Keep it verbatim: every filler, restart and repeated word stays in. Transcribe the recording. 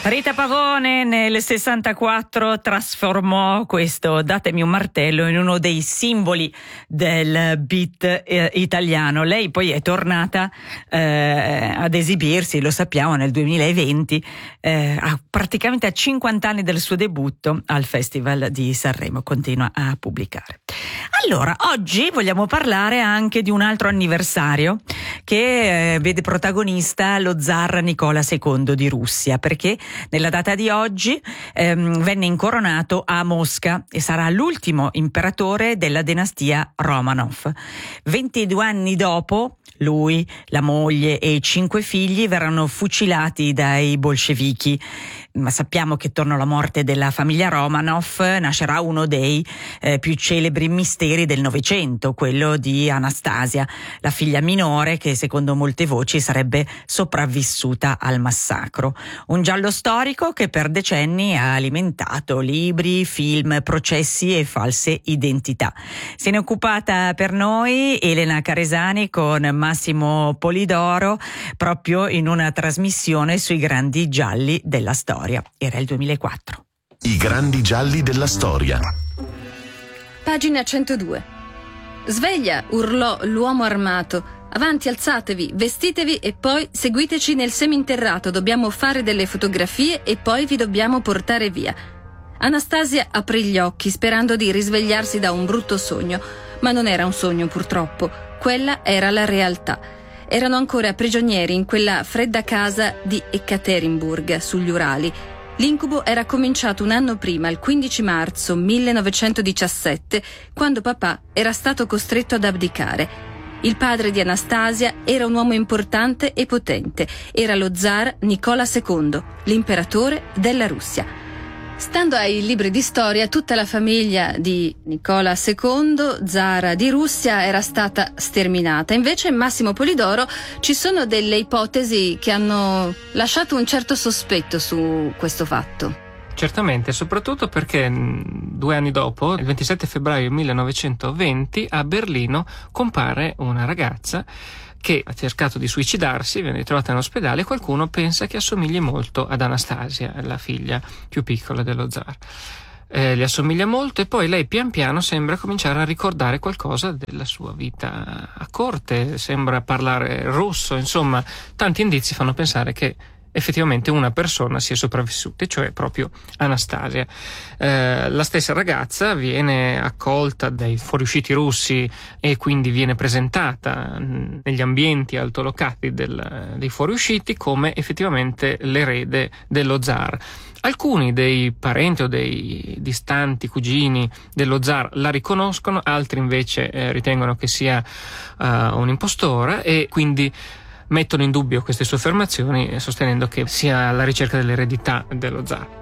Rita Pavone nel sessantaquattro trasformò questo "Datemi un martello" in uno dei simboli del beat eh, italiano. Lei poi è tornata eh, ad esibirsi, lo sappiamo, nel duemilaventi, eh, a, praticamente a cinquanta anni del suo debutto al Festival di Sanremo. Continua a pubblicare. Allora, oggi vogliamo parlare anche di un altro anniversario che eh, vede protagonista lo zar Nicola secondo di Russia, perché nella data di oggi ehm, venne incoronato a Mosca e sarà l'ultimo imperatore della dinastia Romanov. ventidue anni dopo, lui, la moglie e i cinque figli verranno fucilati dai bolscevichi. Ma sappiamo che attorno alla morte della famiglia Romanov nascerà uno dei eh, più celebri misteri del Novecento, quello di Anastasia, la figlia minore che secondo molte voci sarebbe sopravvissuta al massacro. Un giallo storico che per decenni ha alimentato libri, film, processi e false identità. Se ne è occupata per noi Elena Caresani con Massimo Polidoro proprio in una trasmissione sui grandi gialli della storia. Era il duemilaquattro. I grandi gialli della storia. Pagina centodue. Sveglia, urlò l'uomo armato. Avanti, alzatevi, vestitevi e poi seguiteci nel seminterrato. Dobbiamo fare delle fotografie e poi vi dobbiamo portare via. Anastasia aprì gli occhi sperando di risvegliarsi da un brutto sogno, ma non era un sogno purtroppo. Quella era la realtà. Erano ancora prigionieri in quella fredda casa di Ekaterinburg, sugli Urali. L'incubo era cominciato un anno prima, il quindici marzo millenovecentodiciassette, quando papà era stato costretto ad abdicare. Il padre di Anastasia era un uomo importante e potente. Era lo zar Nicola secondo, l'imperatore della Russia. Stando ai libri di storia, tutta la famiglia di Nicola secondo, zar di Russia, era stata sterminata. Invece, in Massimo Polidoro, ci sono delle ipotesi che hanno lasciato un certo sospetto su questo fatto. Certamente, soprattutto perché due anni dopo, il ventisette febbraio millenovecentoventi, a Berlino compare una ragazza che ha cercato di suicidarsi, viene ritrovata in ospedale e qualcuno pensa che assomigli molto ad Anastasia, la figlia più piccola dello zar. Eh, le assomiglia molto e poi lei pian piano sembra cominciare a ricordare qualcosa della sua vita a corte, sembra parlare russo, insomma, tanti indizi fanno pensare che effettivamente una persona sia sopravvissuta, cioè proprio Anastasia. Eh, la stessa ragazza viene accolta dai fuoriusciti russi e quindi viene presentata negli ambienti altolocati del, dei fuoriusciti come effettivamente l'erede dello zar. Alcuni dei parenti o dei distanti cugini dello zar la riconoscono, altri invece eh, ritengono che sia uh, un'impostora e quindi mettono in dubbio queste sue affermazioni sostenendo che sia alla ricerca dell'eredità dello zar.